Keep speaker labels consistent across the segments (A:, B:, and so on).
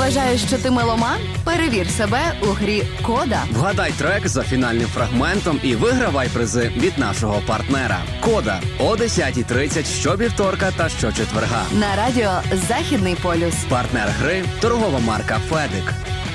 A: Вважаєш, що ти меломан? Перевір себе у грі «Кода».
B: Вгадай трек за фінальним фрагментом і вигравай призи від нашого партнера. «Кода» о 10:30 щовівторка та щочетверга.
A: На радіо «Західний полюс».
B: Партнер гри – торгова марка «Федик».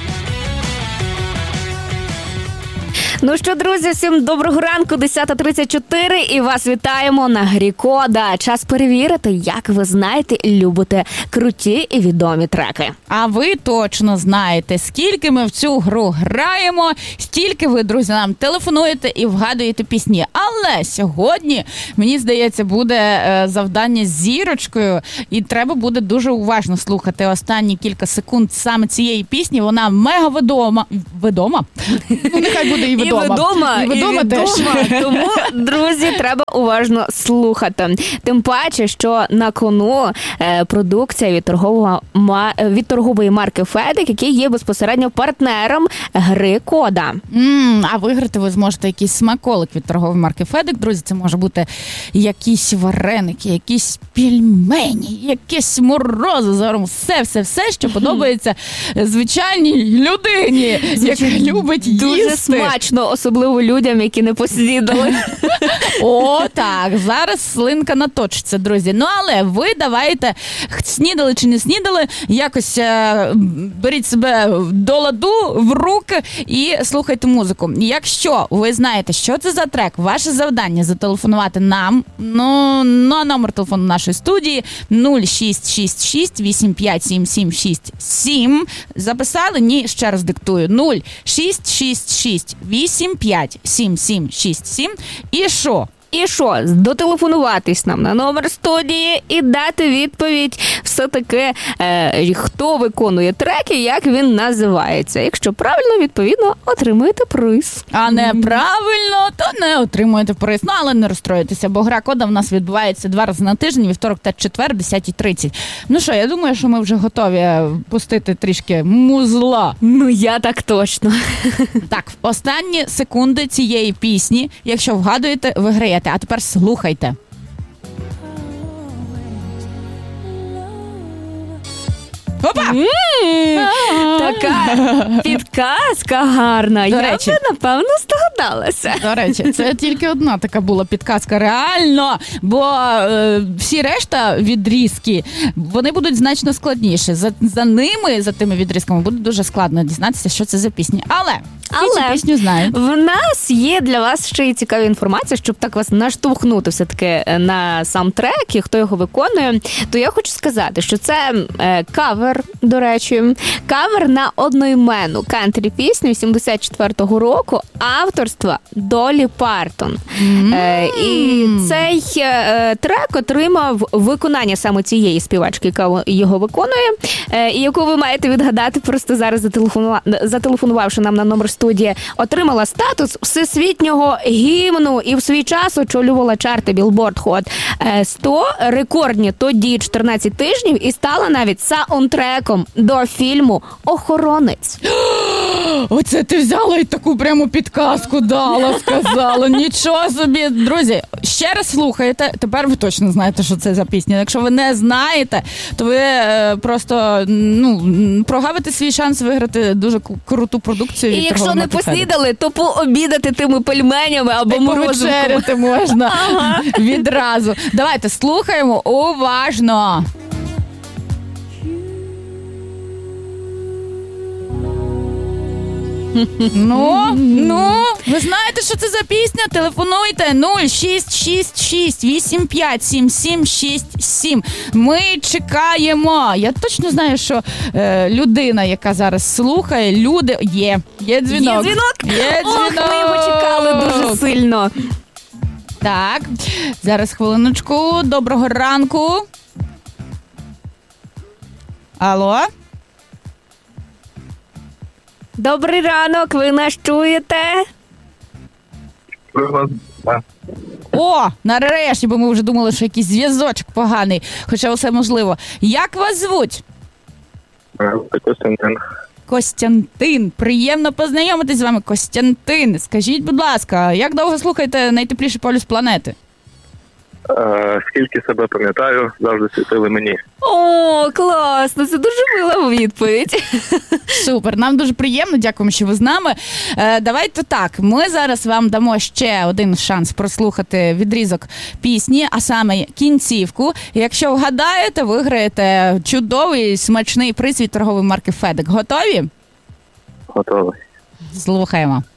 C: Ну що, друзі, всім доброго ранку, 10:34, і вас вітаємо на грі «Кода». Час перевірити, як ви знаєте і любите круті і відомі треки.
D: А ви точно знаєте, скільки ми в цю гру граємо, стільки ви, друзі, нам телефонуєте і вгадуєте пісні. Але сьогодні, мені здається, буде завдання з зірочкою, і треба буде дуже уважно слухати останні кілька секунд саме цієї пісні. Вона мега відома. Відома? Ну, нехай буде і відома.
C: І відома теж. Тому, друзі, треба уважно слухати. Тим паче, що на кону продукція від торгової марки «Федик», який є безпосередньо партнером гри «Кода».
D: А виграти ви зможете якийсь смаколик від торгової марки «Федик». Друзі, це може бути якісь вареники, якісь пельмені, якесь морозиво, все, що подобається звичайній людині, яка любить їсти.
C: Дуже смачно, особливо людям, які не поснідали.
D: О, так, зараз слинка наточиться, друзі. Ну, але ви давайте, снідали чи не снідали, якось беріть себе до ладу, в руки і слухайте музику. Якщо ви знаєте, що це за трек, ваше завдання зателефонувати нам, на номер телефону нашої студії 0666 857767. Записали? Ні, ще раз диктую. 0666 857767. І що?
C: І що? Дотелефонуватись нам на номер студії і дати відповідь все-таки, хто виконує трек і як він називається. Якщо правильно, відповідно, отримуєте приз.
D: А неправильно, то не отримуєте приз. Ну, але не розстроїтеся, бо гра «Кода» в нас відбувається 2 рази на тиждень, вівторок та четвер, 10:30. Ну що, я думаю, що ми вже готові пустити трішки музла.
C: Ну, я так точно.
D: Так, останні секунди цієї пісні, якщо вгадуєте, виграєте. А тепер слухайте. Опа!
C: Така підказка гарна. Я б, напевно, здогадалася.
D: До речі, це тільки одна така була підказка. Реально. Бо всі решта відрізки, вони будуть значно складніші. За тими відрізками буде дуже складно дізнатися, що це за пісня. Але цю пісню знають.
C: В нас є для вас ще й цікава інформація, щоб так вас наштовхнути все-таки на сам трек і хто його виконує. То я хочу сказати, що це кавер, до речі, кавер на одноіменну кантрі-пісню 84-го року авторства Долі Партон. І цей трек отримав виконання саме цієї співачки, яка його виконує, і яку ви маєте відгадати просто зараз, зателефонувавши нам на номер студії, отримала статус всесвітнього гімну і в свій час очолювала чарти Billboard Hot 100, рекордні тоді 14 тижнів, і стала навіть саундтреком до фільму «Охоронець».
D: Оце ти взяла і таку прямо підказку дала, сказала. Нічого собі. Друзі, ще раз слухаєте, тепер ви точно знаєте, що це за пісня. Якщо ви не знаєте, то ви просто прогавите свій шанс виграти дуже круту продукцію.
C: І якщо не поснідали, то пообідати тими пельменями або морозивком.
D: Повечеряти можна відразу. Давайте слухаємо уважно. Ви знаєте, що це за пісня? Телефонуйте 0666 857767. Ми чекаємо. Я точно знаю, що людина, яка зараз слухає, є дзвінок.
C: Ох, ми його чекали дуже сильно.
D: Так, зараз хвилиночку. Доброго ранку. Алло?
C: Добрий ранок, ви нас чуєте?
D: О, нарешті, бо ми вже думали, що якийсь зв'язочок поганий, хоча все можливо. Як вас звуть?
E: Костянтин.
D: Костянтин. Приємно познайомитись з вами, Костянтин. Скажіть, будь ласка, як довго слухаєте найтепліший полюс планети?
E: Скільки себе пам'ятаю, завжди світили мені.
C: О, класно, це дуже мила відповідь.
D: Супер, нам дуже приємно, дякуємо, що ви з нами. Давайте так, ми зараз вам дамо ще один шанс прослухати відрізок пісні, а саме кінцівку. Якщо вгадаєте, виграєте чудовий, смачний приз від торгової марки «Федек». Готові?
E: Готовий.
D: Слухаємо.